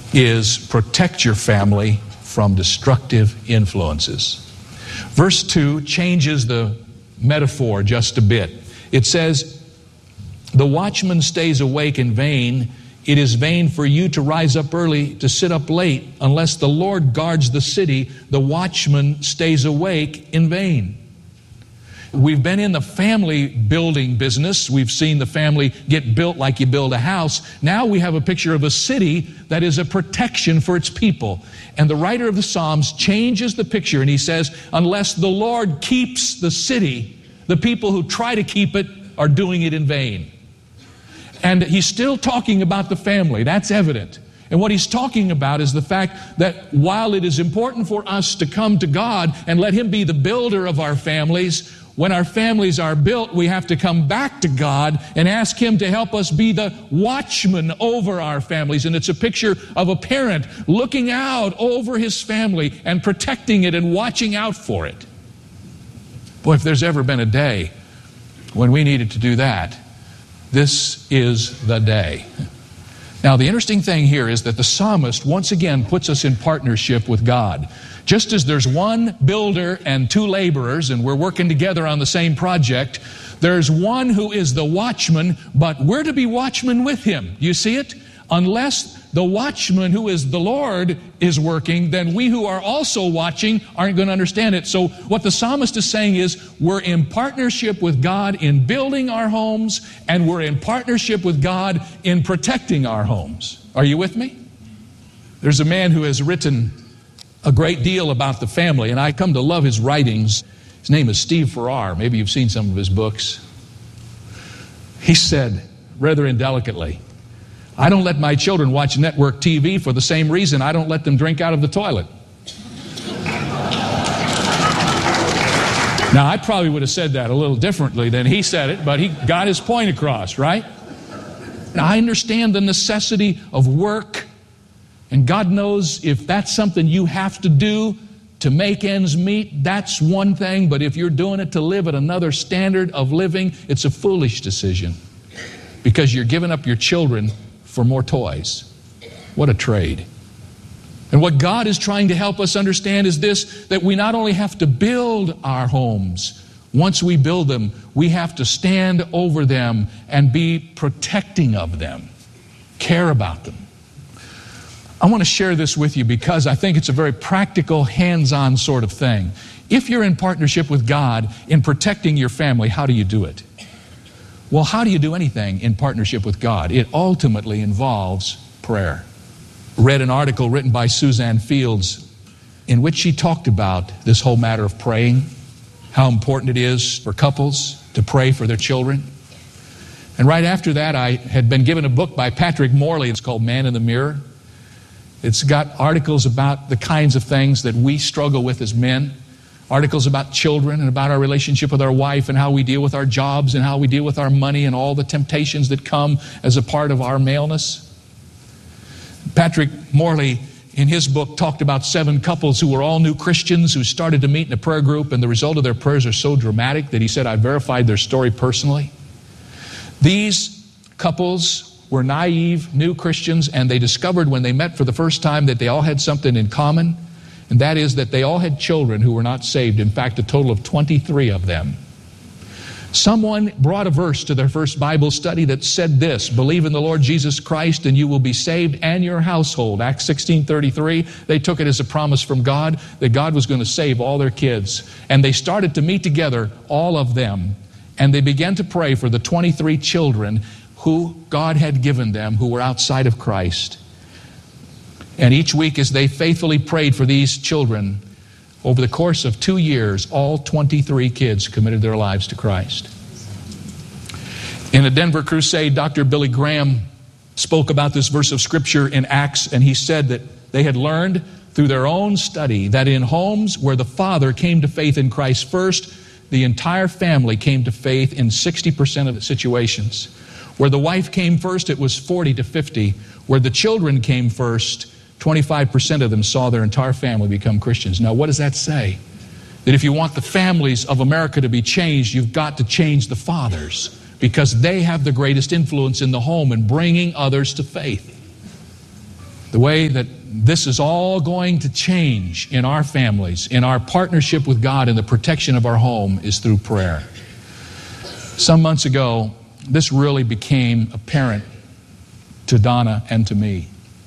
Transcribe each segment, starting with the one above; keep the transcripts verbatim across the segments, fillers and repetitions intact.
is protect your family from destructive influences. Verse two changes the metaphor just a bit. It says, the watchman stays awake in vain. It is vain for you to rise up early, to sit up late. Unless the Lord guards the city, the watchman stays awake in vain. We've been in the family building business. We've seen the family get built like you build a house. Now we have a picture of a city that is a protection for its people. And the writer of the Psalms changes the picture, and he says, unless the Lord keeps the city, the people who try to keep it are doing it in vain. And he's still talking about the family. That's evident. And what he's talking about is the fact that while it is important for us to come to God and let Him be the builder of our families, when our families are built, we have to come back to God and ask Him to help us be the watchman over our families. And it's a picture of a parent looking out over his family and protecting it and watching out for it. Boy, if there's ever been a day when we needed to do that, this is the day. Now, the interesting thing here is that the psalmist once again puts us in partnership with God. Just as there's one builder and two laborers, and we're working together on the same project, there's one who is the watchman, but we're to be watchmen with him. You see it? Unless the watchman who is the Lord is working, then we who are also watching aren't going to understand it. So what the psalmist is saying is we're in partnership with God in building our homes, and we're in partnership with God in protecting our homes. Are you with me? There's a man who has written a great deal about the family, and I come to love his writings. His name is Steve Farrar. Maybe you've seen some of his books. He said, rather indelicately, I don't let my children watch network T V for the same reason I don't let them drink out of the toilet. Now, I probably would have said that a little differently than he said it, but he got his point across, right? Now, I understand the necessity of work, and God knows if that's something you have to do to make ends meet, that's one thing, but if you're doing it to live at another standard of living, it's a foolish decision because you're giving up your children for more toys. What a trade. And what God is trying to help us understand is this, that we not only have to build our homes, once we build them, we have to stand over them and be protecting of them, care about them. I want to share this with you because I think it's a very practical, hands-on sort of thing. If you're in partnership with God in protecting your family, how do you do it? Well, how do you do anything in partnership with God? It ultimately involves prayer. I read an article written by Suzanne Fields in which she talked about this whole matter of praying, how important it is for couples to pray for their children. And right after that, I had been given a book by Patrick Morley. It's called Man in the Mirror. It's got articles about the kinds of things that we struggle with as men. Articles about children and about our relationship with our wife and how we deal with our jobs and how we deal with our money and all the temptations that come as a part of our maleness. Patrick Morley, in his book, talked about seven couples who were all new Christians who started to meet in a prayer group, and the result of their prayers are so dramatic that he said, I verified their story personally. These couples were naive, new Christians, and they discovered when they met for the first time that they all had something in common. And that is that they all had children who were not saved. In fact, a total of twenty-three of them. Someone brought a verse to their first Bible study that said this, believe in the Lord Jesus Christ and you will be saved and your household. Acts sixteen thirty-three, they took it as a promise from God that God was going to save all their kids. And they started to meet together, all of them, and they began to pray for the twenty-three children who God had given them who were outside of Christ. And each week as they faithfully prayed for these children, over the course of two years, all twenty-three kids committed their lives to Christ. In a Denver crusade, Doctor Billy Graham spoke about this verse of Scripture in Acts, and he said that they had learned through their own study that in homes where the father came to faith in Christ first, the entire family came to faith in sixty percent of the situations. Where the wife came first, it was forty to fifty. Where the children came first, twenty-five percent of them saw their entire family become Christians. Now, what does that say? That if you want the families of America to be changed, you've got to change the fathers, because they have the greatest influence in the home in bringing others to faith. The way that this is all going to change in our families, in our partnership with God, and the protection of our home is through prayer. Some months ago, this really became apparent to Donna and to me.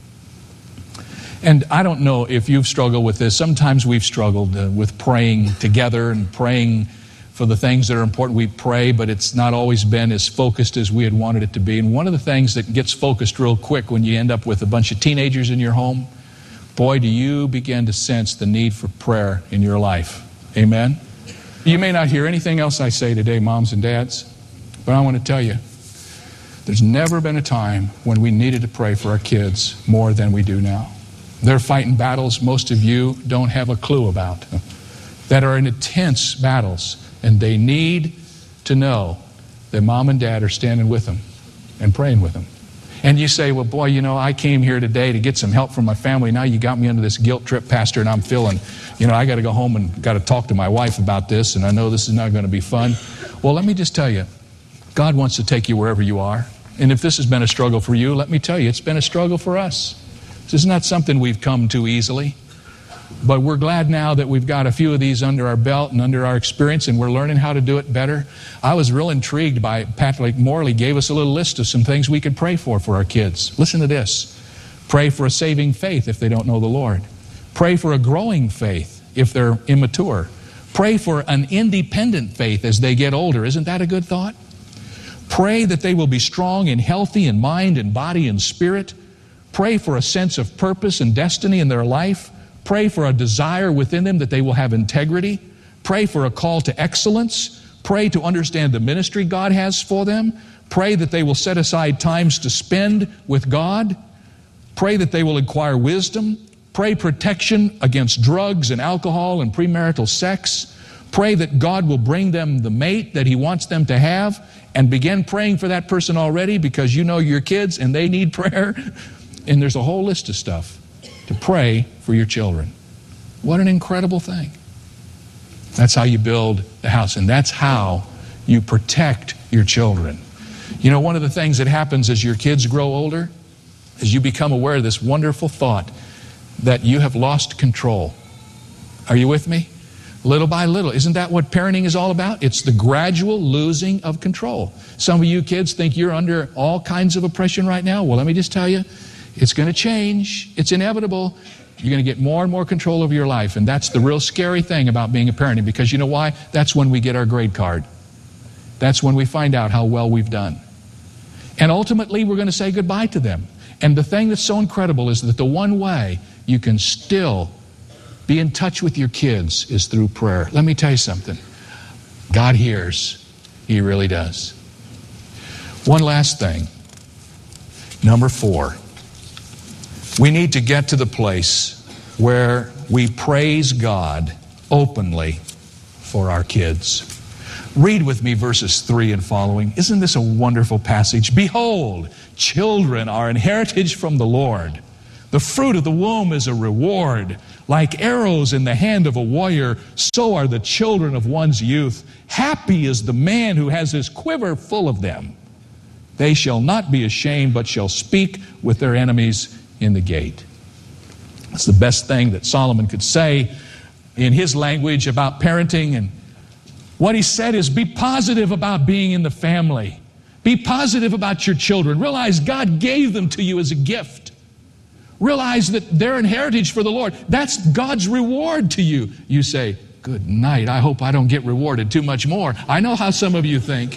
And I don't know if you've struggled with this. Sometimes we've struggled uh, with praying together and praying for the things that are important. We pray, but it's not always been as focused as we had wanted it to be. And one of the things that gets focused real quick when you end up with a bunch of teenagers in your home, boy, do you begin to sense the need for prayer in your life. Amen? You may not hear anything else I say today, moms and dads, but I want to tell you, there's never been a time when we needed to pray for our kids more than we do now. They're fighting battles most of you don't have a clue about, that are intense battles. And they need to know that mom and dad are standing with them and praying with them. And you say, well, boy, you know, I came here today to get some help from my family. Now you got me into this guilt trip, Pastor, and I'm feeling, you know, I got to go home and got to talk to my wife about this, and I know this is not going to be fun. Well, let me just tell you, God wants to take you wherever you are. And if this has been a struggle for you, let me tell you, it's been a struggle for us. This is not something we've come to easily. But we're glad now that we've got a few of these under our belt and under our experience, and we're learning how to do it better. I was real intrigued by Patrick Morley gave us a little list of some things we could pray for for our kids. Listen to this. Pray for a saving faith if they don't know the Lord. Pray for a growing faith if they're immature. Pray for an independent faith as they get older. Isn't that a good thought? Pray that they will be strong and healthy in mind and body and spirit. Pray for a sense of purpose and destiny in their life. Pray for a desire within them that they will have integrity. Pray for a call to excellence. Pray to understand the ministry God has for them. Pray that they will set aside times to spend with God. Pray that they will acquire wisdom. Pray protection against drugs and alcohol and premarital sex. Pray that God will bring them the mate that He wants them to have, and begin praying for that person already because you know your kids and they need prayer. And there's a whole list of stuff to pray for your children. What an incredible thing. That's how you build the house, and that's how you protect your children. You know, one of the things that happens as your kids grow older is you become aware of this wonderful thought that you have lost control. Are you with me? Little by little. Isn't that what parenting is all about? It's the gradual losing of control. Some of you kids think you're under all kinds of oppression right now. Well, let me just tell you, it's going to change. It's inevitable. You're going to get more and more control over your life. And that's the real scary thing about being a parent. Because you know why? That's when we get our grade card. That's when we find out how well we've done. And ultimately, we're going to say goodbye to them. And the thing that's so incredible is that the one way you can still be in touch with your kids is through prayer. Let me tell you something. God hears. He really does. One last thing. Number four. We need to get to the place where we praise God openly for our kids. Read with me verses three and following. Isn't this a wonderful passage? Behold, children are an heritage from the Lord. The fruit of the womb is a reward. Like arrows in the hand of a warrior, so are the children of one's youth. Happy is the man who has his quiver full of them. They shall not be ashamed, but shall speak with their enemies in the gate. That's the best thing that Solomon could say in his language about parenting. And what he said is, be positive about being in the family. Be positive about your children. Realize God gave them to you as a gift. Realize that they're an heritage for the Lord. That's God's reward to you. You say, good night. I hope I don't get rewarded too much more. I know how some of you think.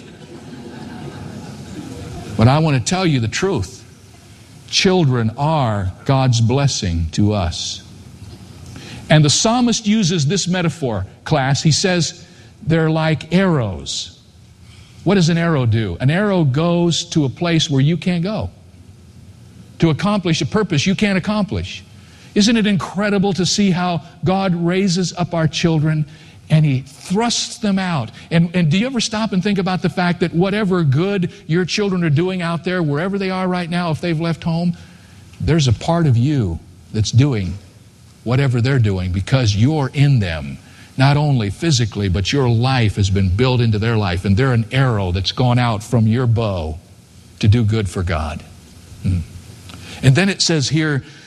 But I want to tell you the truth. Children are God's blessing to us. And the psalmist uses this metaphor, class. He says they're like arrows. What does an arrow do? An arrow goes to a place where you can't go, to accomplish a purpose you can't accomplish. Isn't it incredible to see how God raises up our children and He thrusts them out? And, and do you ever stop and think about the fact that whatever good your children are doing out there, wherever they are right now, if they've left home, there's a part of you that's doing whatever they're doing because you're in them. Not only physically, but your life has been built into their life, and they're an arrow that's gone out from your bow to do good for God. Hmm. And then it says here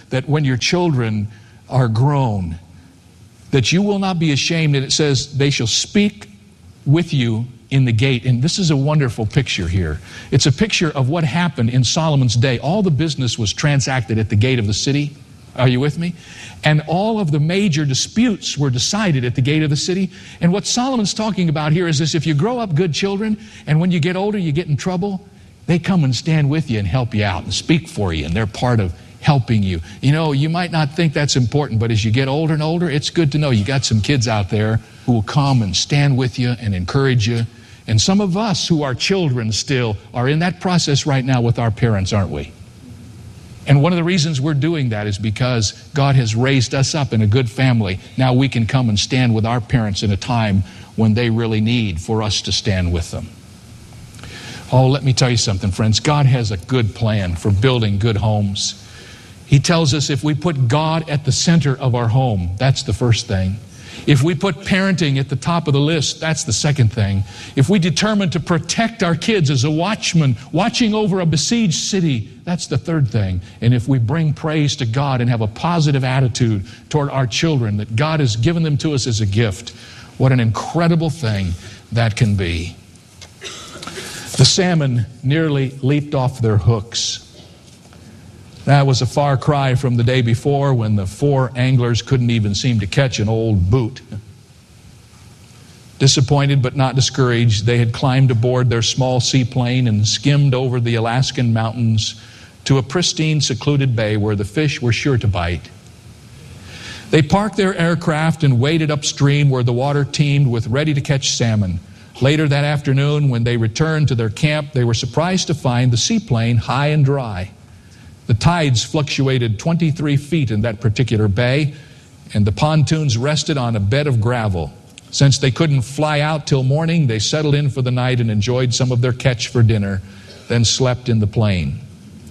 that when your children are grown, that you will not be ashamed. And it says, they shall speak with you in the gate. And this is a wonderful picture here. It's a picture of what happened in Solomon's day. All the business was transacted at the gate of the city. Are you with me? And all of the major disputes were decided at the gate of the city. And what Solomon's talking about here is this: if you grow up good children, and when you get older you get in trouble, they come and stand with you and help you out and speak for you, and they're part of helping you. You know, you might not think that's important, but as you get older and older, it's good to know you got some kids out there who will come and stand with you and encourage you. And some of us who are children still are in that process right now with our parents, aren't we? And one of the reasons we're doing that is because God has raised us up in a good family. Now we can come and stand with our parents in a time when they really need for us to stand with them. Oh, let me tell you something, friends. God has a good plan for building good homes. He tells us if we put God at the center of our home, that's the first thing. If we put parenting at the top of the list, that's the second thing. If we determine to protect our kids as a watchman watching over a besieged city, that's the third thing. And if we bring praise to God and have a positive attitude toward our children, that God has given them to us as a gift, what an incredible thing that can be. The salmon nearly leaped off their hooks. That was a far cry from the day before when the four anglers couldn't even seem to catch an old boot. Disappointed but not discouraged, they had climbed aboard their small seaplane and skimmed over the Alaskan mountains to a pristine, secluded bay where the fish were sure to bite. They parked their aircraft and waded upstream where the water teemed with ready-to-catch salmon. Later that afternoon, when they returned to their camp, they were surprised to find the seaplane high and dry. The tides fluctuated twenty-three feet in that particular bay, and the pontoons rested on a bed of gravel. Since they couldn't fly out till morning, they settled in for the night and enjoyed some of their catch for dinner, then slept in the plane.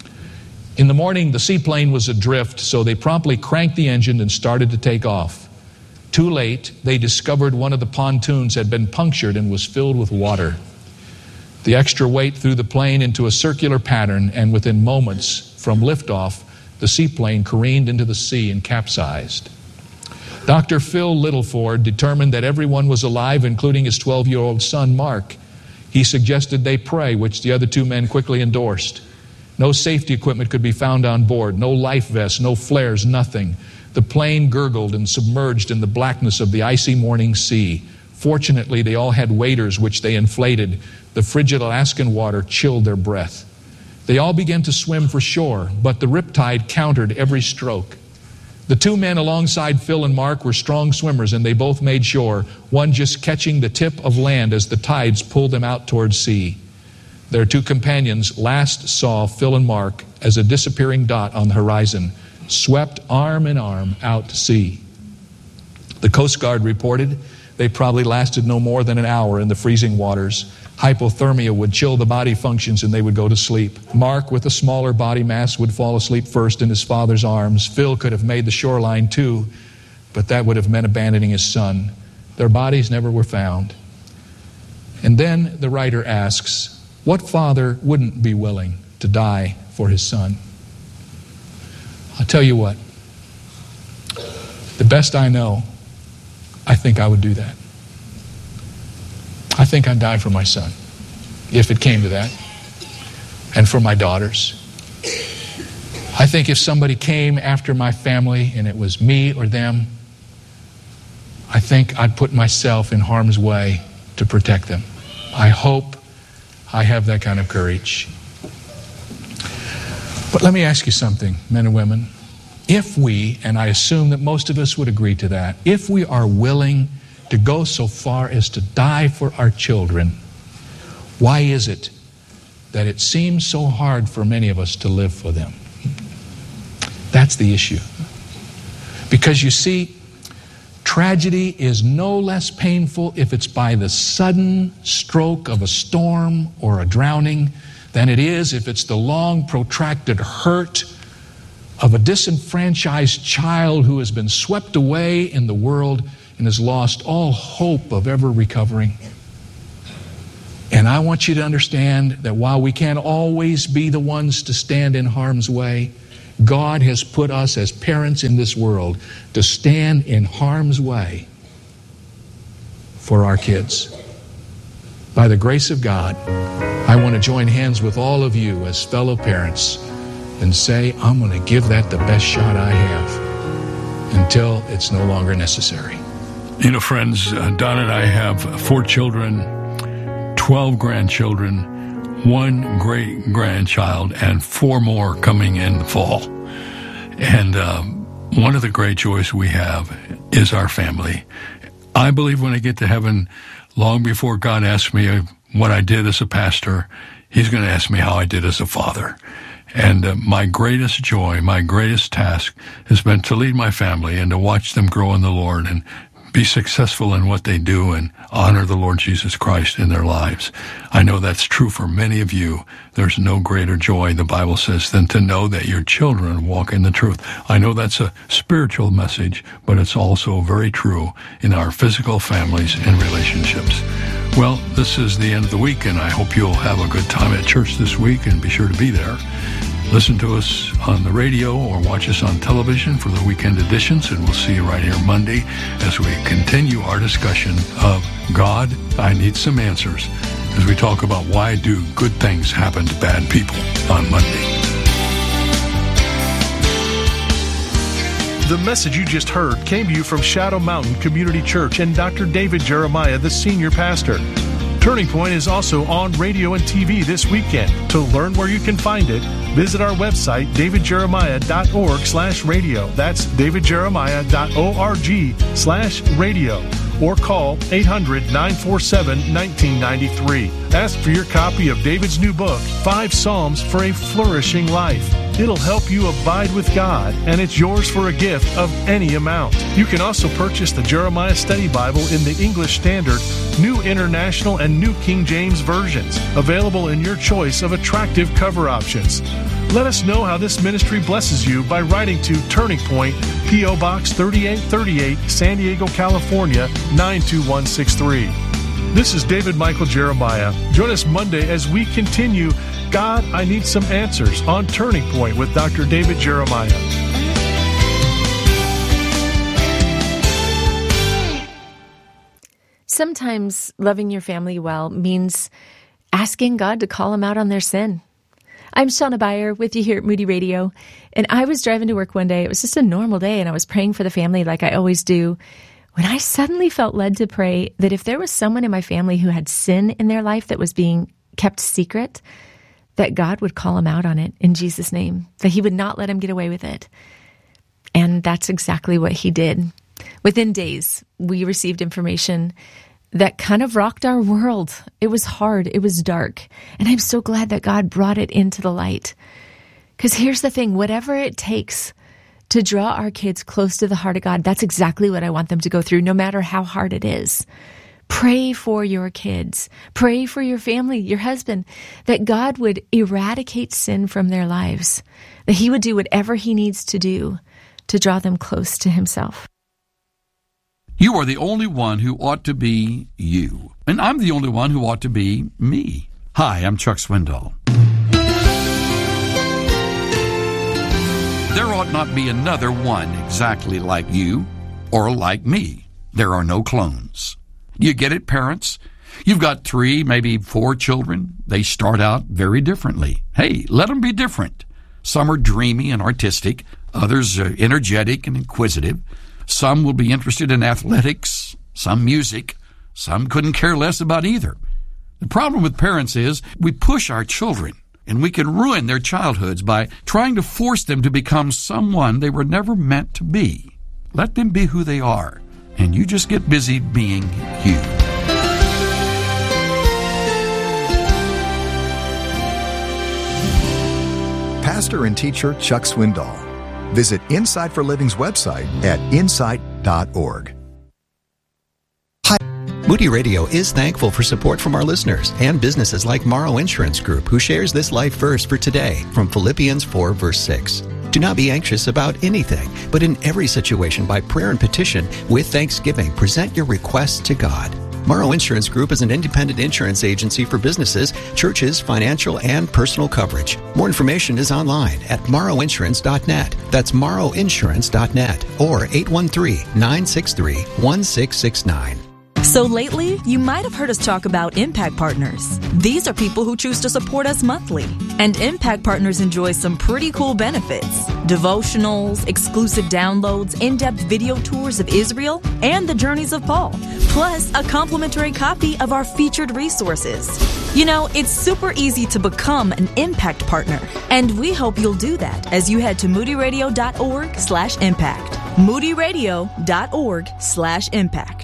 In the morning, the seaplane was adrift, so they promptly cranked the engine and started to take off. Too late, they discovered one of the pontoons had been punctured and was filled with water. The extra weight threw the plane into a circular pattern, and within moments from liftoff, the seaplane careened into the sea and capsized. Doctor Phil Littleford determined that everyone was alive, including his twelve-year-old son, Mark. He suggested they pray, which the other two men quickly endorsed. No safety equipment could be found on board, no life vests, no flares, nothing. The plane gurgled and submerged in the blackness of the icy morning sea. Fortunately, they all had waders which they inflated. The frigid Alaskan water chilled their breath. They all began to swim for shore, but the riptide countered every stroke. The two men alongside Phil and Mark were strong swimmers, and they both made shore, one just catching the tip of land as the tides pulled them out toward sea. Their two companions last saw Phil and Mark as a disappearing dot on the horizon, swept arm in arm out to sea. The Coast Guard reported they probably lasted no more than an hour in the freezing waters. Hypothermia would chill the body functions and they would go to sleep. Mark, with a smaller body mass, would fall asleep first in his father's arms. Phil could have made the shoreline too, but that would have meant abandoning his son. Their bodies never were found. And then the writer asks, what father wouldn't be willing to die for his son? I'll tell you what, the best I know, I think I would do that. I think I'd die for my son, if it came to that, and for my daughters. I think if somebody came after my family and it was me or them, I think I'd put myself in harm's way to protect them. I hope I have that kind of courage. But let me ask you something, men and women. If we, and I assume that most of us would agree to that, if we are willing to go so far as to die for our children, why is it that it seems so hard for many of us to live for them? That's the issue. Because you see, tragedy is no less painful if it's by the sudden stroke of a storm or a drowning than it is if it's the long, protracted hurt of a disenfranchised child who has been swept away in the world and has lost all hope of ever recovering. And I want you to understand that while we can't always be the ones to stand in harm's way, God has put us as parents in this world to stand in harm's way for our kids. By the grace of God, I want to join hands with all of you as fellow parents and say, I'm going to give that the best shot I have until it's no longer necessary. You know, friends, uh, Don and I have four children, twelve grandchildren, one great-grandchild, and four more coming in the fall. And um, one of the great joys we have is our family. I believe when I get to heaven, long before God asks me what I did as a pastor, He's going to ask me how I did as a father. And uh, my greatest joy, my greatest task has been to lead my family and to watch them grow in the Lord and be successful in what they do and honor the Lord Jesus Christ in their lives. I know that's true for many of you. There's no greater joy, the Bible says, than to know that your children walk in the truth. I know that's a spiritual message, but it's also very true in our physical families and relationships. Well, this is the end of the week, and I hope you'll have a good time at church this week, and be sure to be there. Listen to us on the radio or watch us on television for the weekend editions, and we'll see you right here Monday as we continue our discussion of God, I Need Some Answers, as we talk about why do good things happen to bad people on Monday. The message you just heard came to you from Shadow Mountain Community Church and Doctor David Jeremiah, the senior pastor. Turning Point is also on radio and T V this weekend. To learn where you can find it, visit our website, david jeremiah dot org slash radio. That's david jeremiah dot org slash radio. Or call eight hundred, nine four seven, nineteen ninety-three. Ask for your copy of David's new book, Five Psalms for a Flourishing Life. It'll help you abide with God, and it's yours for a gift of any amount. You can also purchase the Jeremiah Study Bible in the English Standard, New International, and New King James versions, available in your choice of attractive cover options. Let us know how this ministry blesses you by writing to Turning Point, P O Box thirty-eight thirty-eight, San Diego, California, nine two one six three. This is David Michael Jeremiah. Join us Monday as we continue God, I Need Some Answers on Turning Point with Doctor David Jeremiah. Sometimes loving your family well means asking God to call them out on their sin. I'm Shauna Beyer with you here at Moody Radio, and I was driving to work one day. It was just a normal day, and I was praying for the family like I always do, when I suddenly felt led to pray that if there was someone in my family who had sin in their life that was being kept secret, that God would call him out on it in Jesus' name, that he would not let him get away with it. And that's exactly what he did. Within days, we received information that kind of rocked our world. It was hard. It was dark. And I'm so glad that God brought it into the light. Because here's the thing, whatever it takes to draw our kids close to the heart of God, that's exactly what I want them to go through, no matter how hard it is. Pray for your kids. Pray for your family, your husband, that God would eradicate sin from their lives, that he would do whatever he needs to do to draw them close to himself. You are the only one who ought to be you, and I'm the only one who ought to be me. Hi, I'm Chuck Swindoll. There ought not be another one exactly like you or like me. There are no clones. You get it, parents? You've got three, maybe four children. They start out very differently. Hey, let them be different. Some are dreamy and artistic. Others are energetic and inquisitive. Some will be interested in athletics, some music. Some couldn't care less about either. The problem with parents is we push our children, and we can ruin their childhoods by trying to force them to become someone they were never meant to be. Let them be who they are, and you just get busy being you. Pastor and teacher Chuck Swindoll. Visit Insight for Living's website at insight dot org. Hi. Moody Radio is thankful for support from our listeners and businesses like Morrow Insurance Group, who shares this life verse for today from Philippians four, verse six. Do not be anxious about anything, but in every situation by prayer and petition with thanksgiving present your requests to God. Morrow Insurance Group is an independent insurance agency for businesses, churches, financial, and personal coverage. More information is online at morrow insurance dot net. That's morrow insurance dot net or eight one three, nine six three, one six six nine. So lately, you might have heard us talk about Impact Partners. These are people who choose to support us monthly. And Impact Partners enjoy some pretty cool benefits. Devotionals, exclusive downloads, in-depth video tours of Israel, and the journeys of Paul. Plus, a complimentary copy of our featured resources. You know, it's super easy to become an Impact Partner. And we hope you'll do that as you head to moodyradio.org slash impact. moodyradio.org slash impact.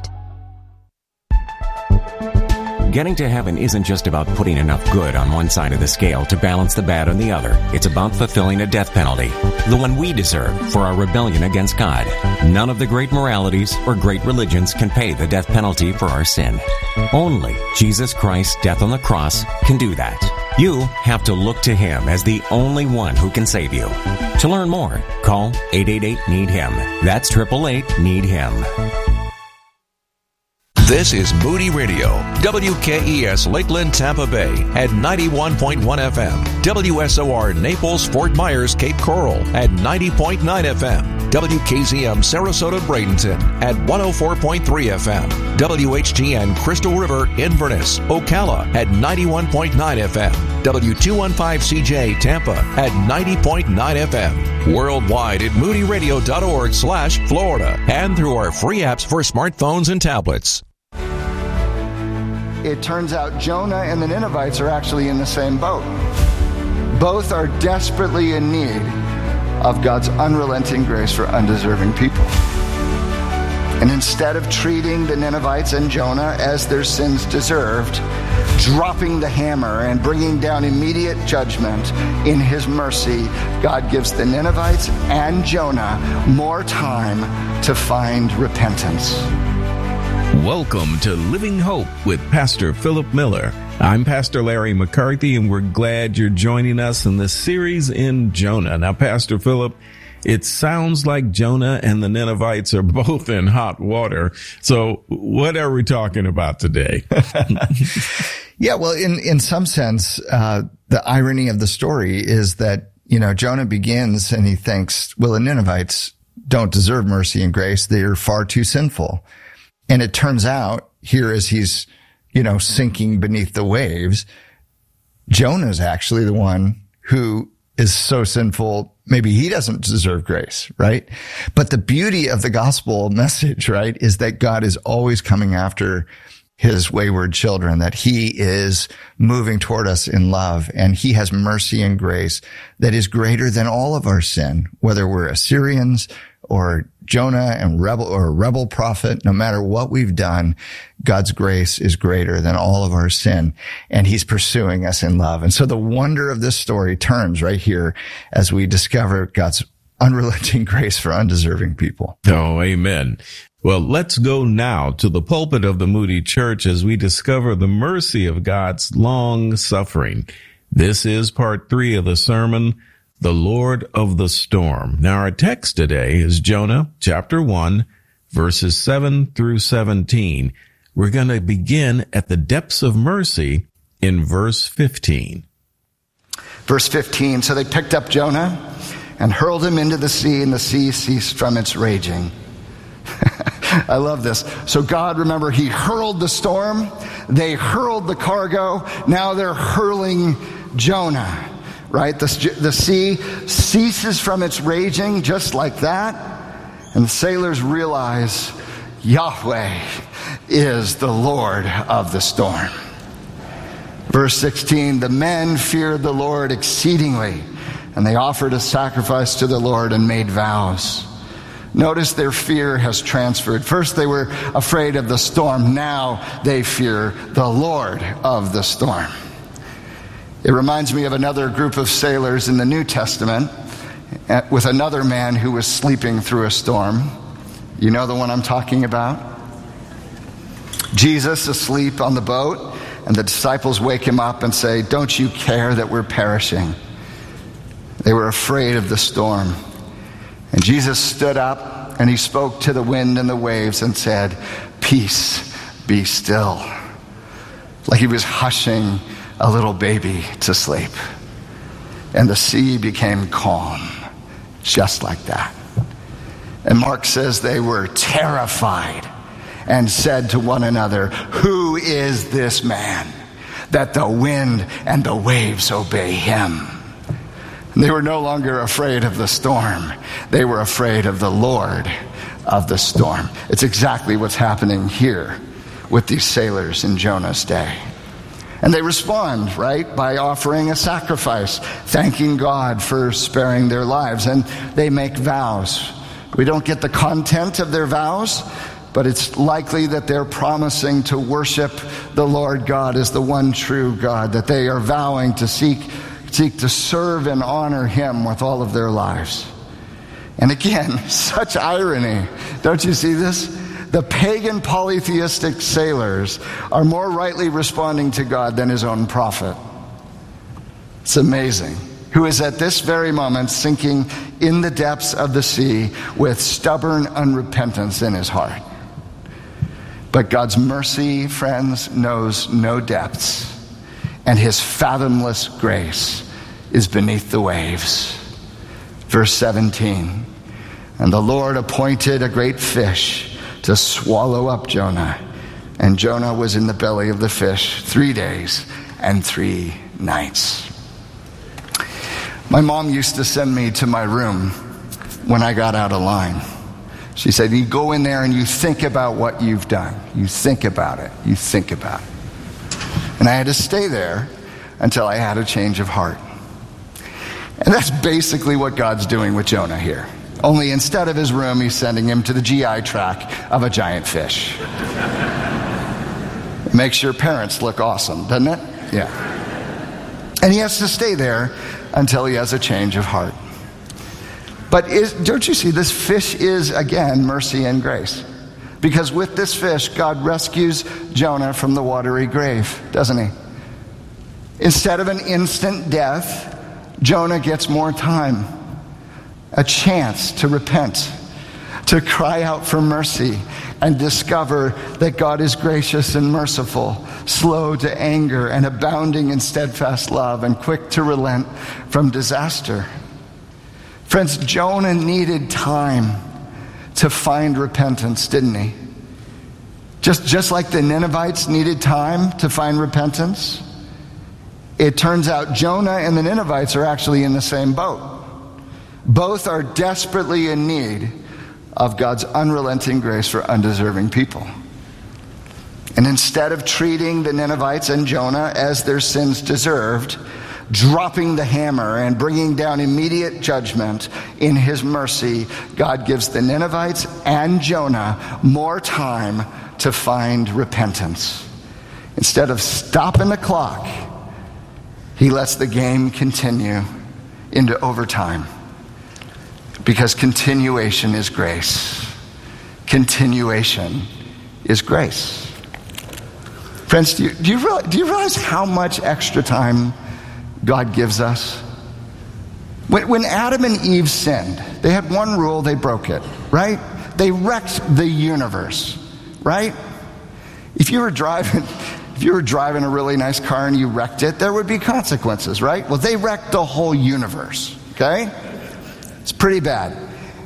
Getting to heaven isn't just about putting enough good on one side of the scale to balance the bad on the other. It's about fulfilling a death penalty, the one we deserve for our rebellion against God. None of the great moralities or great religions can pay the death penalty for our sin. Only Jesus Christ's death on the cross can do that. You have to look to Him as the only one who can save you. To learn more, call eight eight eight, need him. That's eight eight eight, need him. This is Moody Radio, W K E S Lakeland, Tampa Bay at ninety-one point one F M, W S O R Naples, Fort Myers, Cape Coral at ninety point nine F M, W K Z M Sarasota, Bradenton at one oh four point three F M, W H G N Crystal River, Inverness, Ocala at ninety-one point nine F M, W two fifteen C J Tampa at ninety point nine F M, worldwide at moodyradio.org slash Florida, and through our free apps for smartphones and tablets. It turns out Jonah and the Ninevites are actually in the same boat. Both are desperately in need of God's unrelenting grace for undeserving people. And instead of treating the Ninevites and Jonah as their sins deserved, dropping the hammer and bringing down immediate judgment, in His mercy, God gives the Ninevites and Jonah more time to find repentance. Welcome to Living Hope with Pastor Philip Miller. I'm Pastor Larry McCarthy, and we're glad you're joining us in this series in Jonah. Now, Pastor Philip, it sounds like Jonah and the Ninevites are both in hot water. So what are we talking about today? Yeah, well, in, in some sense, uh, the irony of the story is that, you know, Jonah begins and he thinks, well, the Ninevites don't deserve mercy and grace. They're far too sinful. And it turns out here as he's, you know, sinking beneath the waves, Jonah's actually the one who is so sinful, maybe he doesn't deserve grace, right? But the beauty of the gospel message, right, is that God is always coming after His wayward children, that He is moving toward us in love, and He has mercy and grace that is greater than all of our sin, whether we're Assyrians or Jonah and rebel or a rebel prophet. No matter what we've done, God's grace is greater than all of our sin, and He's pursuing us in love. And so the wonder of this story turns right here as we discover God's unrelenting grace for undeserving people. Oh, amen. Well, let's go now to the pulpit of the Moody Church as we discover the mercy of God's long suffering. This is part three of the sermon, The Lord of the Storm. Now, our text today is Jonah chapter one, verses seven through seventeen. We're going to begin at the depths of mercy in verse fifteen. Verse fifteen, so they picked up Jonah and hurled him into the sea, and the sea ceased from its raging. I love this. So God, remember, He hurled the storm. They hurled the cargo. Now they're hurling Jonah, right? The, the sea ceases from its raging just like that. And the sailors realize Yahweh is the Lord of the storm. Verse sixteen, the men feared the Lord exceedingly, and they offered a sacrifice to the Lord and made vows. Notice their fear has transferred. First they were afraid of the storm. Now they fear the Lord of the storm. It reminds me of another group of sailors in the New Testament with another man who was sleeping through a storm. You know the one I'm talking about? Jesus asleep on the boat, and the disciples wake him up and say, "Don't you care that we're perishing?" They were afraid of the storm. And Jesus stood up and He spoke to the wind and the waves and said, "Peace, be still. Like he was hushing a little baby to sleep. And the sea became calm, just like that. And Mark says they were terrified and said to one another, "Who is this man that the wind and the waves obey him?" And they were no longer afraid of the storm. They were afraid of the Lord of the storm. It's exactly what's happening here with these sailors in Jonah's day. And they respond, right, by offering a sacrifice, thanking God for sparing their lives. And they make vows. We don't get the content of their vows, but it's likely that they're promising to worship the Lord God as the one true God, that they are vowing to seek, seek to serve and honor him with all of their lives. And again, such irony. Don't you see this? The pagan polytheistic sailors are more rightly responding to God than his own prophet. It's amazing. Who is at this very moment sinking in the depths of the sea with stubborn unrepentance in his heart. But God's mercy, friends, knows no depths, and his fathomless grace is beneath the waves. Verse seventeen, and the Lord appointed a great fish to swallow up Jonah, and Jonah was in the belly of the fish three days and three nights. My mom used to send me to my room when I got out of line. She said, you go in there and you think about what you've done. You think about it. You think about it. And I had to stay there until I had a change of heart. And that's basically what God's doing with Jonah here. Only instead of his room, he's sending him to the G I tract of a giant fish. It makes your parents look awesome, doesn't it? Yeah. And he has to stay there until he has a change of heart. But is, don't you see, this fish is, again, mercy and grace. Because with this fish, God rescues Jonah from the watery grave, doesn't he? Instead of an instant death, Jonah gets more time, a chance to repent, to cry out for mercy, and discover that God is gracious and merciful, slow to anger, and abounding in steadfast love, and quick to relent from disaster. Friends, Jonah needed time to find repentance, didn't he? Just, just like the Ninevites needed time to find repentance, it turns out Jonah and the Ninevites are actually in the same boat. Both are desperately in need of God's unrelenting grace for undeserving people. And instead of treating the Ninevites and Jonah as their sins deserved, dropping the hammer and bringing down immediate judgment, in his mercy, God gives the Ninevites and Jonah more time to find repentance. Instead of stopping the clock, he lets the game continue into overtime. Because continuation is grace. Continuation is grace. Friends, do you, do you, realize, do you realize how much extra time God gives us? When, when Adam and Eve sinned, they had one rule, they broke it, right? They wrecked the universe, right? If you were driving, if you were driving a really nice car and you wrecked it, there would be consequences, right? Well, they wrecked the whole universe, okay? It's pretty bad.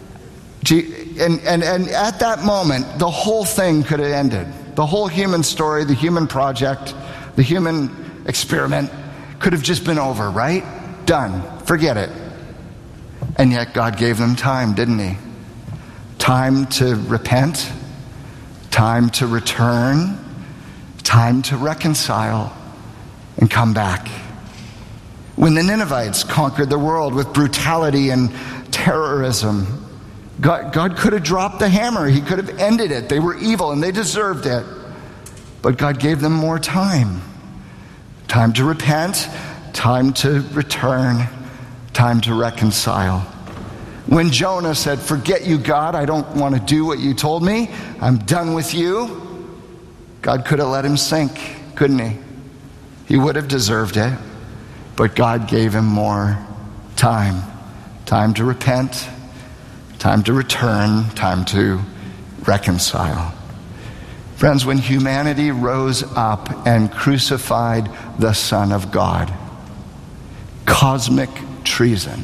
And, and, and at that moment, the whole thing could have ended. The whole human story, the human project, the human experiment could have just been over, right? Done. Forget it. And yet God gave them time, didn't he? Time to repent, time to return, time to reconcile and come back. When the Ninevites conquered the world with brutality and terrorism, God, God could have dropped the hammer. He could have ended it. They were evil and they deserved it. But God gave them more time. Time to repent, time to return, time to reconcile. When Jonah said, forget you, God, I don't want to do what you told me, I'm done with you, God could have let him sink, couldn't he? He would have deserved it, but God gave him more time. Time to repent, time to return, time to reconcile. Friends, when humanity rose up and crucified the Son of God, cosmic treason,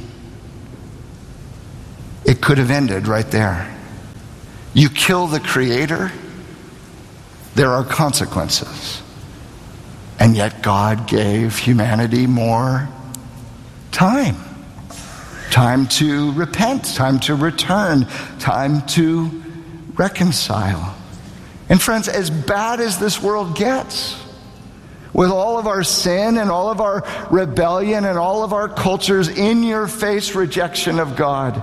it could have ended right there. You kill the Creator, there are consequences. And yet God gave humanity more time. Time to repent, time to return, time to reconcile. And friends, as bad as this world gets, with all of our sin and all of our rebellion and all of our culture's in-your-face rejection of God,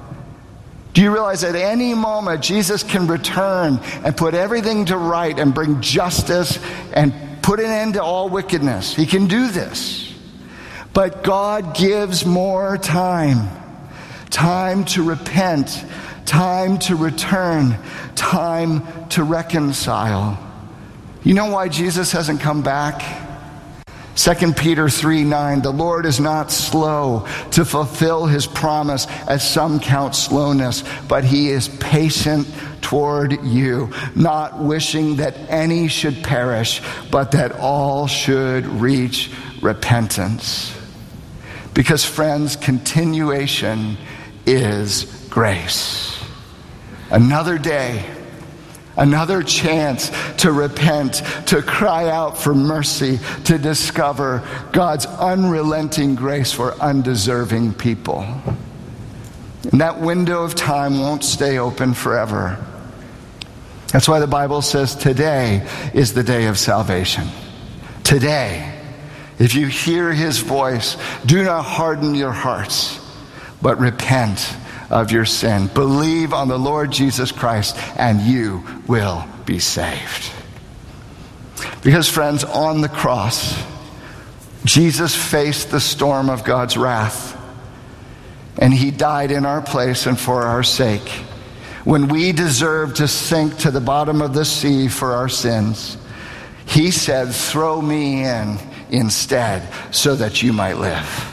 do you realize at any moment Jesus can return and put everything to right and bring justice and put an end to all wickedness? He can do this. But God gives more time. Time to repent. Time to return. Time to reconcile. You know why Jesus hasn't come back? Second Peter three nine, the Lord is not slow to fulfill his promise, as some count slowness, but he is patient toward you, not wishing that any should perish, but that all should reach repentance. Because, friends, continuation is grace. Another day, another chance to repent, to cry out for mercy, to discover God's unrelenting grace for undeserving people. And that window of time won't stay open forever. That's why the Bible says today is the day of salvation. Today, if you hear his voice, do not harden your hearts, but repent of your sin. Believe on the Lord Jesus Christ, and you will be saved. Because, friends, on the cross, Jesus faced the storm of God's wrath, and he died in our place and for our sake. When we deserved to sink to the bottom of the sea for our sins, he said, "Throw me in instead so that you might live.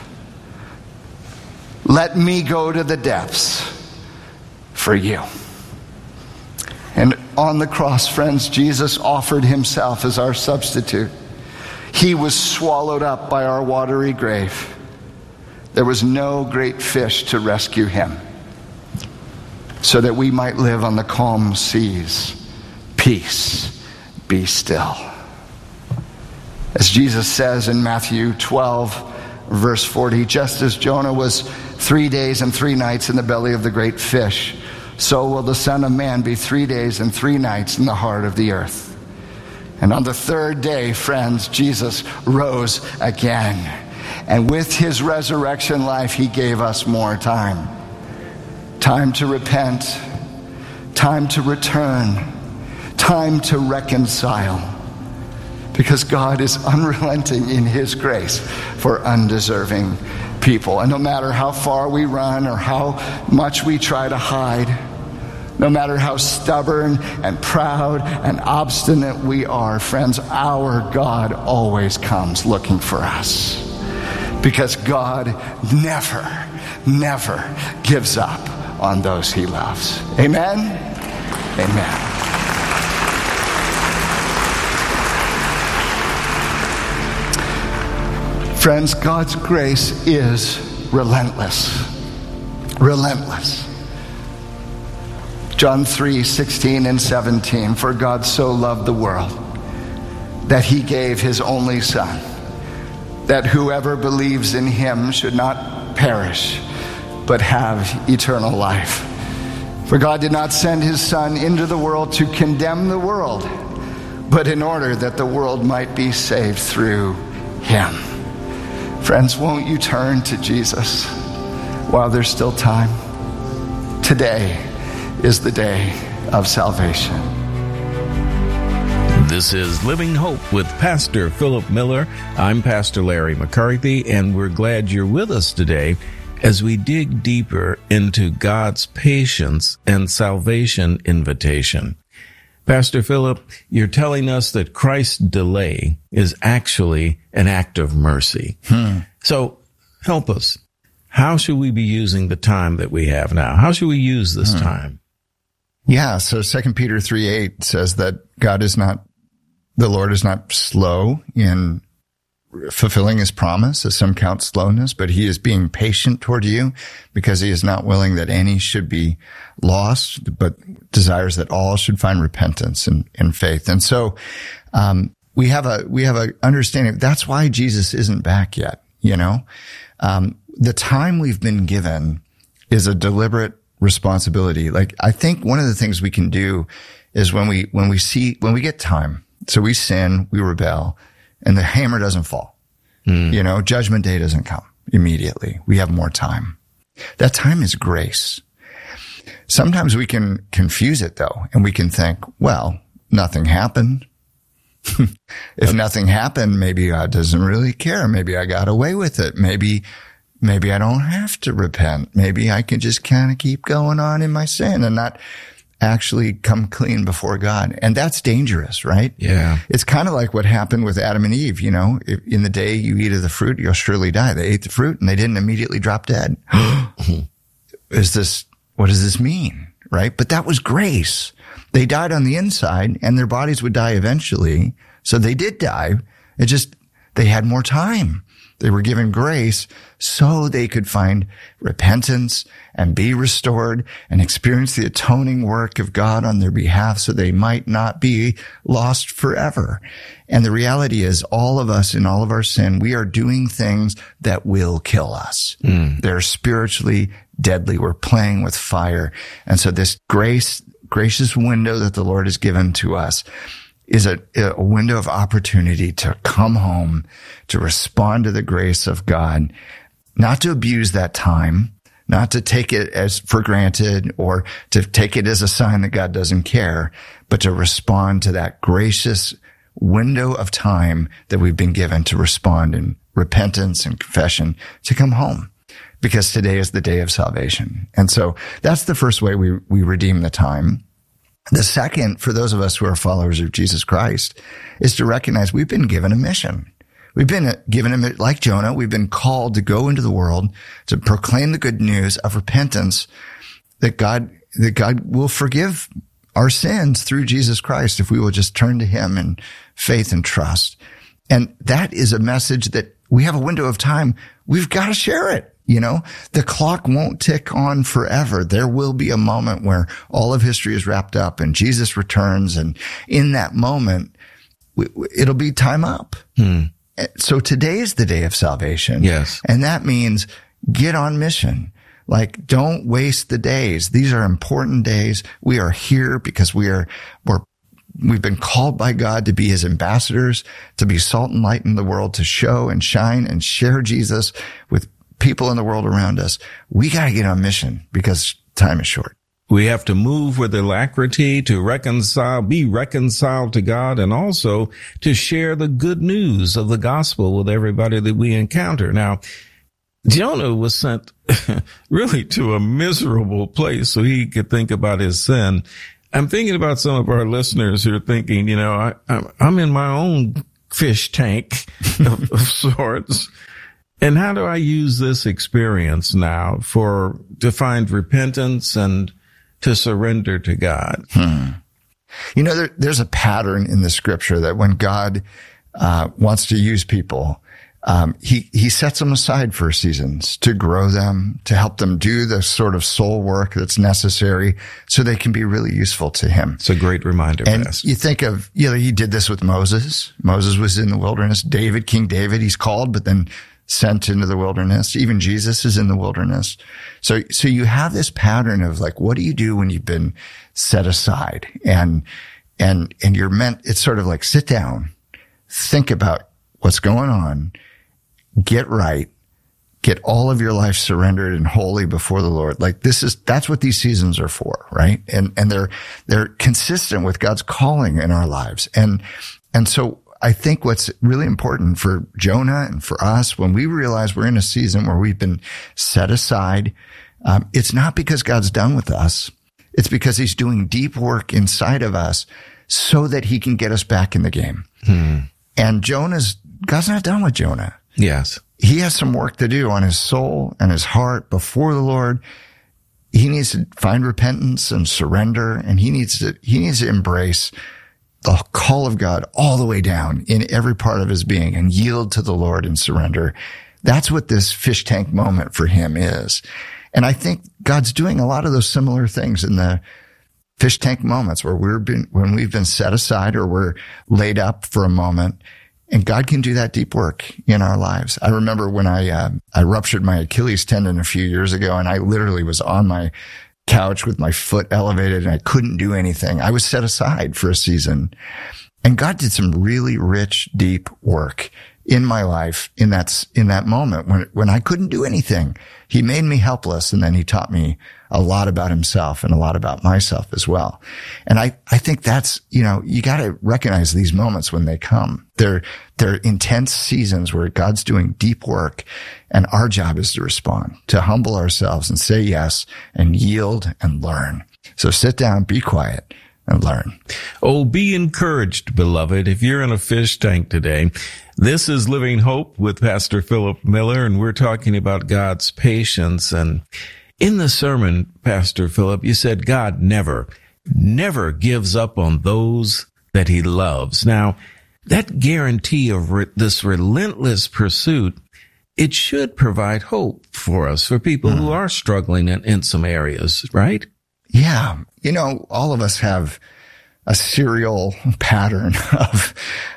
Let me go to the depths for you." And on the cross, friends, Jesus offered himself as our substitute. He was swallowed up by our watery grave. There was no great fish to rescue him, so that we might live on the calm seas. Peace, be still. As Jesus says in Matthew twelve, verse forty, just as Jonah was three days and three nights in the belly of the great fish, so will the Son of Man be three days and three nights in the heart of the earth. And on the third day, friends, Jesus rose again. And with his resurrection life, he gave us more time. Time to repent. Time to return. Time to reconcile. Because God is unrelenting in his grace for undeserving people. And no matter how far we run or how much we try to hide, no matter how stubborn and proud and obstinate we are, friends, our God always comes looking for us. Because God never, never gives up on those he loves. Amen? Amen. Friends, God's grace is relentless. Relentless. John three, sixteen and seventeen, for God so loved the world that he gave his only Son, that whoever believes in him should not perish, but have eternal life. For God did not send his Son into the world to condemn the world, but in order that the world might be saved through him. Friends, won't you turn to Jesus while there's still time? Today is the day of salvation. This is Living Hope with Pastor Philip Miller. I'm Pastor Larry McCarthy, and we're glad you're with us today as we dig deeper into God's patience and salvation invitation. Pastor Philip, you're telling us that Christ's delay is actually an act of mercy. Hmm. So help us. How should we be using the time that we have now? How should we use this hmm. time? Yeah. So Second Peter three eight says that God is not, the Lord is not slow in fulfilling his promise, as some count slowness, but he is being patient toward you because he is not willing that any should be lost, but desires that all should find repentance and, and faith. And so, um, we have a, we have a understanding. That's why Jesus isn't back yet. You know, um, the time we've been given is a deliberate responsibility. Like, I think one of the things we can do is when we, when we see, when we get time, so we sin, we rebel, and the hammer doesn't fall. Mm. You know, judgment day doesn't come immediately. We have more time. That time is grace. Sometimes we can confuse it though, and we can think, well, nothing happened. If nothing happened, maybe God doesn't really care. Maybe I got away with it. Maybe, maybe I don't have to repent. Maybe I can just kind of keep going on in my sin and not actually come clean before God. And that's dangerous, right? Yeah. It's kind of like what happened with Adam and Eve. You know, if in the day you eat of the fruit, you'll surely die. They ate the fruit and they didn't immediately drop dead. Is this, what does this mean? Right? But that was grace. They died on the inside and their bodies would die eventually. So they did die. It just, they had more time. They were given grace so they could find repentance and be restored and experience the atoning work of God on their behalf so they might not be lost forever. And the reality is all of us in all of our sin, we are doing things that will kill us. Mm. They're spiritually deadly. We're playing with fire. And so this grace, gracious window that the Lord has given to us is a, a window of opportunity to come home, to respond to the grace of God, not to abuse that time, not to take it as for granted or to take it as a sign that God doesn't care, but to respond to that gracious window of time that we've been given to respond in repentance and confession, to come home. Because today is the day of salvation. And so that's the first way we, we redeem the time. The second, for those of us who are followers of Jesus Christ, is to recognize we've been given a mission. We've been given a, like Jonah, we've been called to go into the world to proclaim the good news of repentance, that God, that God will forgive our sins through Jesus Christ if we will just turn to him in faith and trust. And that is a message that we have a window of time. We've got to share it. You know, the clock won't tick on forever. There will be a moment where all of history is wrapped up and Jesus returns. And in that moment, it'll be time up. Hmm. So today is the day of salvation. Yes. And that means get on mission. Like, don't waste the days. These are important days. We are here because we are, we're We've been called by God to be his ambassadors, to be salt and light in the world, to show and shine and share Jesus with people in the world around us. We got to get on mission because time is short. We have to move with alacrity to reconcile, be reconciled to God, and also to share the good news of the gospel with everybody that we encounter. Now, Jonah was sent really to a miserable place so he could think about his sin. I'm thinking about some of our listeners who are thinking, you know, I, I'm, I'm in my own fish tank of, of sorts. And how do I use this experience now for, to find repentance and to surrender to God? Hmm. You know, there, there's a pattern in the scripture that when God, uh, wants to use people, um, he, he sets them aside for seasons to grow them, to help them do the sort of soul work that's necessary so they can be really useful to him. It's a great reminder. And Bess. You think of, you know, he did this with Moses. Moses was in the wilderness. David, King David, he's called, but then sent into the wilderness. Even Jesus is in the wilderness. So, so you have this pattern of like, what do you do when you've been set aside and, and, and you're meant, it's sort of like sit down, think about what's going on, get right, get all of your life surrendered and holy before the Lord. Like this is, that's what these seasons are for, right? And, and they're, they're consistent with God's calling in our lives. And, and so I think what's really important for Jonah and for us, when we realize we're in a season where we've been set aside, um, it's not because God's done with us. It's because he's doing deep work inside of us so that he can get us back in the game. Hmm. And Jonah's, God's not done with Jonah. Yes. He has some work to do on his soul and his heart before the Lord. he needs to find repentance and surrender, and he needs to, he needs to embrace the call of God all the way down in every part of his being and yield to the Lord and surrender. That's what this fish tank moment for him is. And I think God's doing a lot of those similar things in the fish tank moments where we're been, when we've been set aside or we're laid up for a moment. And God can do that deep work in our lives. I remember when I, uh, I ruptured my Achilles tendon a few years ago, and I literally was on my couch with my foot elevated and I couldn't do anything. I was set aside for a season, and God did some really rich, deep work in my life in that, in that moment when, when I couldn't do anything. He made me helpless, and then he taught me a lot about himself and a lot about myself as well. And I, I think that's, you know, you got to recognize these moments when they come. They're, they're intense seasons where God's doing deep work, and our job is to respond, to humble ourselves and say yes and yield and learn. So sit down, be quiet, and learn. Oh, be encouraged, beloved. If you're in a fish tank today, this is Living Hope with Pastor Philip Miller, and we're talking about God's patience. And in the sermon, Pastor Philip, you said God never, never gives up on those that he loves. Now, that guarantee of re- this relentless pursuit, it should provide hope for us, for people mm. who are struggling in, in some areas, right? Yeah. You know, all of us have a serial pattern of,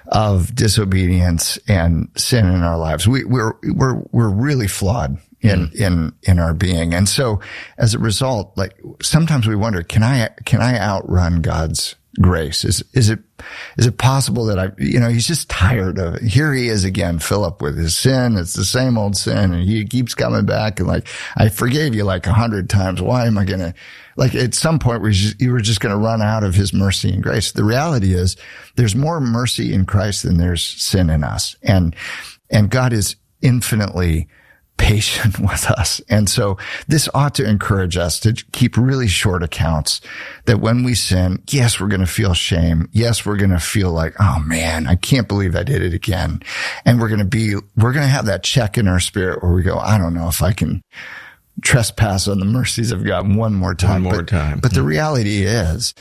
of disobedience and sin in our lives. We, we're, we're, we're really flawed in, mm. in, in our being. And so as a result, like sometimes we wonder, can I, can I outrun God's grace? Is, is it, is it possible that I, you know, he's just tired of it. Here he is again, Philip, with his sin. It's the same old sin, and he keeps coming back and like, I forgave you like a hundred times. Why am I going to, like at some point we just, you were just going to run out of his mercy and grace. The reality is there's more mercy in Christ than there's sin in us. And, and God is infinitely patient with us. And so this ought to encourage us to keep really short accounts, that when we sin, yes, we're going to feel shame. Yes, we're going to feel like, oh man, I can't believe I did it again. And we're going to be, we're going to have that check in our spirit where we go, I don't know if I can trespass on the mercies of God one more time. One more but, time. But the reality is,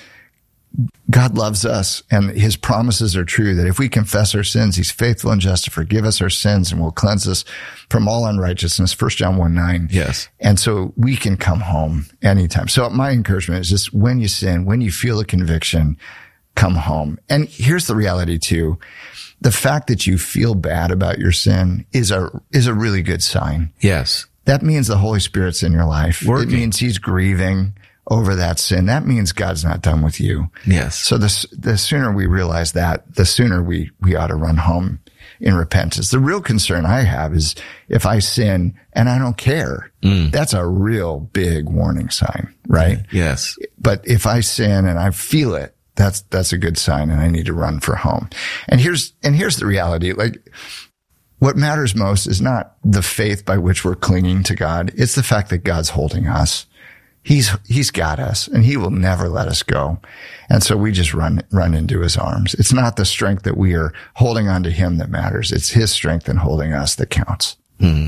God loves us, and his promises are true, that if we confess our sins, he's faithful and just to forgive us our sins and will cleanse us from all unrighteousness. First John one nine. Yes. And so we can come home anytime. So my encouragement is just when you sin, when you feel a conviction, come home. And here's the reality too. The fact that you feel bad about your sin is a, is a really good sign. Yes. That means the Holy Spirit's in your life. Working. It means he's grieving over that sin. That means God's not done with you. Yes. So the, the sooner we realize that, the sooner we, we ought to run home in repentance. The real concern I have is if I sin and I don't care, mm. that's a real big warning sign, right? Yes. But if I sin and I feel it, that's, that's a good sign, and I need to run for home. And here's, and here's the reality. Like, what matters most is not the faith by which we're clinging to God. It's the fact that God's holding us. He's, he's got us, and he will never let us go. And so we just run, run into his arms. It's not the strength that we are holding on to him that matters. It's his strength in holding us that counts. Hmm.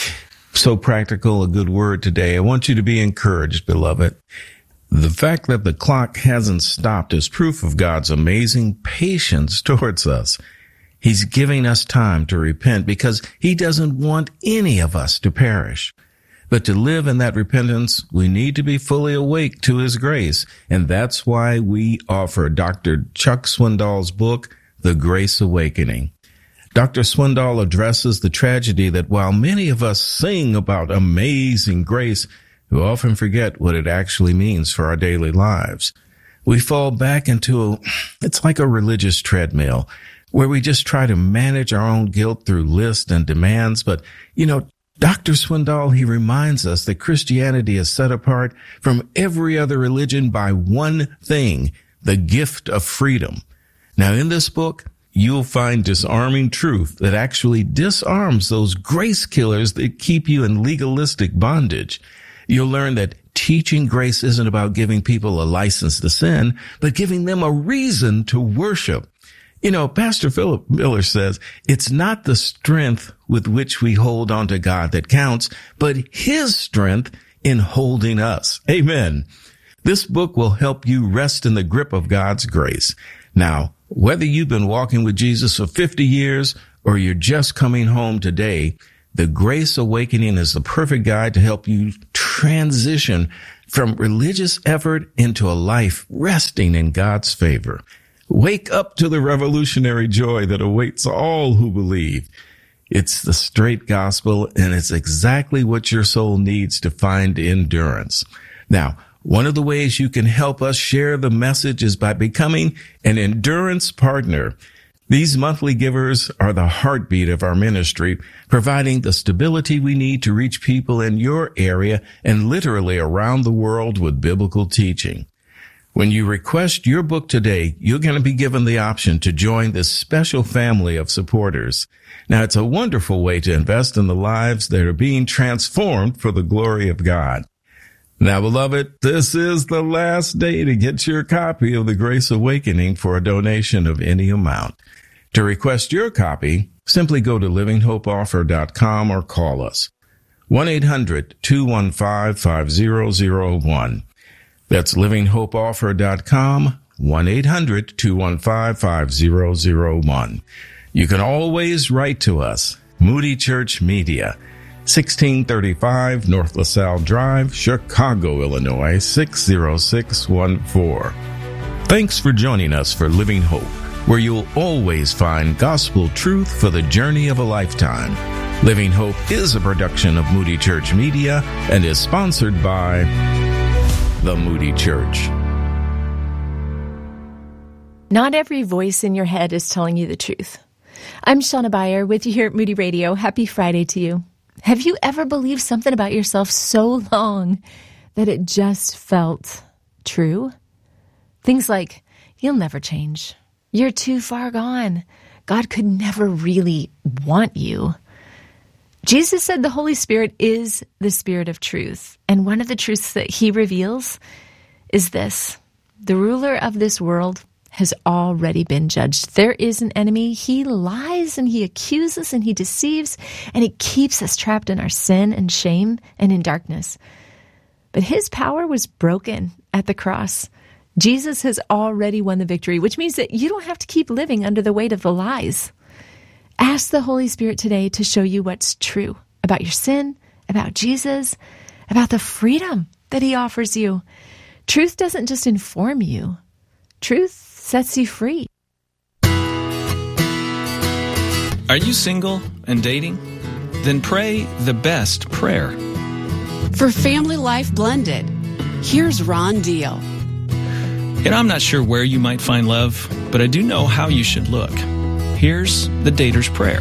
So practical, a good word today. I want you to be encouraged, beloved. The fact that the clock hasn't stopped is proof of God's amazing patience towards us. He's giving us time to repent because he doesn't want any of us to perish. But to live in that repentance, we need to be fully awake to his grace. And that's why we offer Doctor Chuck Swindoll's book, The Grace Awakening. Doctor Swindoll addresses the tragedy that while many of us sing about amazing grace, we often forget what it actually means for our daily lives. We fall back into a, it's like a religious treadmill where we just try to manage our own guilt through lists and demands. But, you know, Doctor Swindoll, he reminds us that Christianity is set apart from every other religion by one thing, the gift of freedom. Now, in this book, you'll find disarming truth that actually disarms those grace killers that keep you in legalistic bondage. You'll learn that teaching grace isn't about giving people a license to sin, but giving them a reason to worship. You know, Pastor Philip Miller says it's not the strength with which we hold on to God that counts, but his strength in holding us. Amen. This book will help you rest in the grip of God's grace. Now, whether you've been walking with Jesus for fifty years or you're just coming home today, The Grace Awakening is the perfect guide to help you transition from religious effort into a life resting in God's favor. Wake up to the revolutionary joy that awaits all who believe. It's the straight gospel, and it's exactly what your soul needs to find endurance. Now, one of the ways you can help us share the message is by becoming an endurance partner. These monthly givers are the heartbeat of our ministry, providing the stability we need to reach people in your area and literally around the world with biblical teaching. When you request your book today, you're going to be given the option to join this special family of supporters. Now, it's a wonderful way to invest in the lives that are being transformed for the glory of God. Now, beloved, this is the last day to get your copy of The Grace Awakening for a donation of any amount. To request your copy, simply go to living hope offer dot com or call us. one eight hundred two one five five zero zero one. That's living hope offer dot com, one eight hundred two one five five zero zero one. You can always write to us, Moody Church Media, sixteen thirty-five North LaSalle Drive, Chicago, Illinois, six zero six one four. Thanks for joining us for Living Hope, where you'll always find gospel truth for the journey of a lifetime. Living Hope is a production of Moody Church Media and is sponsored by the Moody Church. Not every voice in your head is telling you the truth. I'm Shauna Beyer with you here at Moody Radio. Happy Friday to you. Have you ever believed something about yourself so long that it just felt true? Things like, you'll never change. You're too far gone. God could never really want you. Jesus said the Holy Spirit is the Spirit of truth. And one of the truths that he reveals is this: the ruler of this world has already been judged. There is an enemy. He lies and he accuses and he deceives, and he keeps us trapped in our sin and shame and in darkness. But his power was broken at the cross. Jesus has already won the victory, which means that you don't have to keep living under the weight of the lies. Ask the Holy Spirit today to show you what's true about your sin, about Jesus, about the freedom that he offers you. Truth doesn't just inform you. Truth sets you free. Are you single and dating? Then pray the best prayer. For Family Life Blended, here's Ron Deal. You know, I'm not sure where you might find love, but I do know how you should look. Here's the dater's prayer.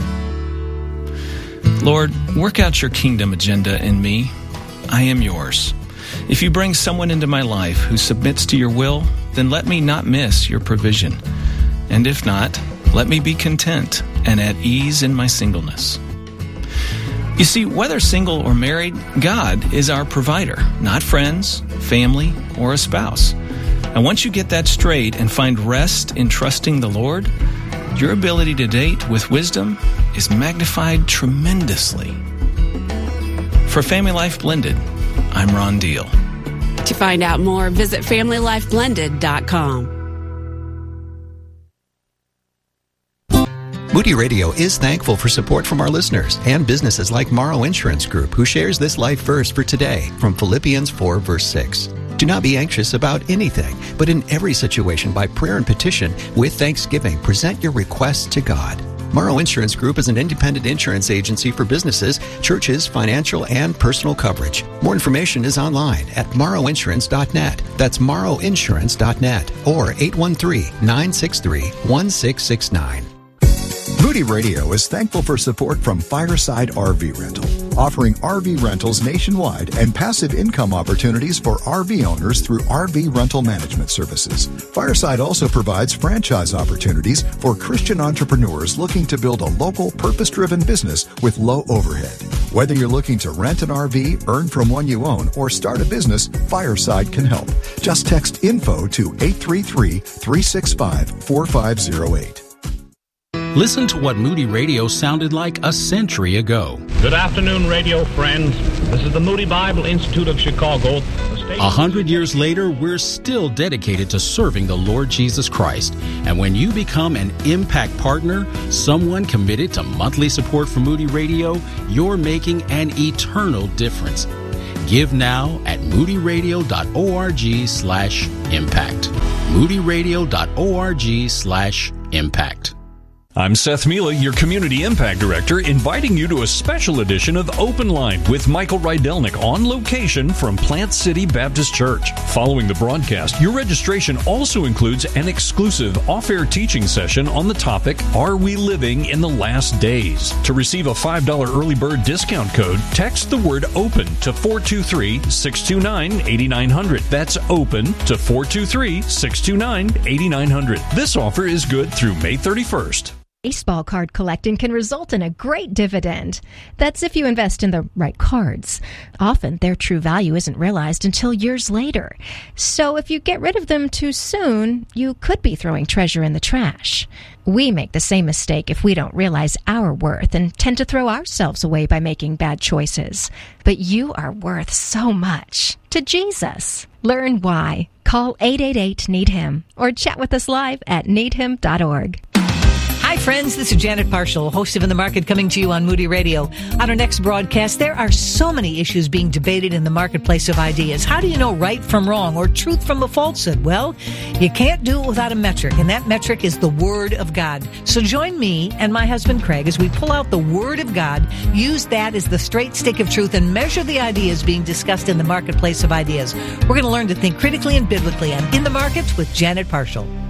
Lord, work out your kingdom agenda in me. I am yours. If you bring someone into my life who submits to your will, then let me not miss your provision. And if not, let me be content and at ease in my singleness. You see, whether single or married, God is our provider, not friends, family, or a spouse. And once you get that straight and find rest in trusting the Lord, your ability to date with wisdom is magnified tremendously. For Family Life Blended, I'm Ron Deal. To find out more, visit family life blended dot com. Moody Radio is thankful for support from our listeners and businesses like Morrow Insurance Group, who shares this life verse for today from Philippians four, verse six. Do not be anxious about anything, but in every situation, by prayer and petition, with thanksgiving, present your requests to God. Morrow Insurance Group is an independent insurance agency for businesses, churches, financial, and personal coverage. More information is online at morrow insurance dot net. That's morrow insurance dot net or eight one three, nine six three, one six six nine. Moody Radio is thankful for support from Fireside R V Rental, offering R V rentals nationwide and passive income opportunities for R V owners through R V rental management services. Fireside also provides franchise opportunities for Christian entrepreneurs looking to build a local, purpose-driven business with low overhead. Whether you're looking to rent an R V, earn from one you own, or start a business, Fireside can help. Just text info to eight three three, three six five, four five zero eight. Listen to what Moody Radio sounded like a century ago. Good afternoon, radio friends. This is the Moody Bible Institute of Chicago. A hundred years later, we're still dedicated to serving the Lord Jesus Christ. And when you become an Impact Partner, someone committed to monthly support for Moody Radio, you're making an eternal difference. Give now at moodyradio.org slash impact. moodyradio.org slash impact. I'm Seth Mila, your Community Impact Director, inviting you to a special edition of Open Line with Michael Rydelnik on location from Plant City Baptist Church. Following the broadcast, your registration also includes an exclusive off-air teaching session on the topic, Are We Living in the Last Days? To receive a five dollars early bird discount code, text the word OPEN to four two three, six two nine, eight nine zero zero. That's OPEN to four two three, six two nine, eight nine zero zero. This offer is good through May thirty-first. Baseball card collecting can result in a great dividend. That's if you invest in the right cards. Often, their true value isn't realized until years later. So if you get rid of them too soon, you could be throwing treasure in the trash. We make the same mistake if we don't realize our worth and tend to throw ourselves away by making bad choices. But you are worth so much to Jesus. Learn why. Call eight eight eight, need him or chat with us live at need him dot org. Hi, friends. This is Janet Parshall, host of In the Market, coming to you on Moody Radio. On our next broadcast, there are so many issues being debated in the marketplace of ideas. How do you know right from wrong or truth from a falsehood? Well, you can't do it without a metric, and that metric is the Word of God. So join me and my husband, Craig, as we pull out the Word of God, use that as the straight stick of truth, and measure the ideas being discussed in the marketplace of ideas. We're going to learn to think critically and biblically on In the Market with Janet Parshall.